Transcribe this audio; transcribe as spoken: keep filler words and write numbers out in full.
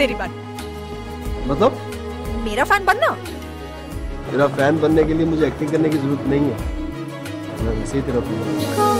तेरी बात। मतलब मेरा फैन बनना? तेरा फैन बनने के लिए मुझे एक्टिंग करने की जरूरत नहीं है, मैं वैसे ही तेरा फैन हूं।